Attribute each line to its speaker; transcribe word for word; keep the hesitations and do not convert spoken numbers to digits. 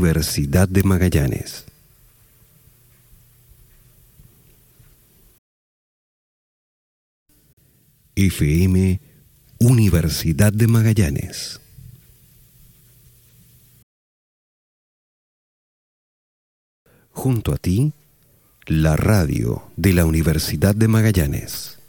Speaker 1: Universidad de Magallanes. F M Universidad de Magallanes. Junto a ti, la radio de la Universidad de Magallanes.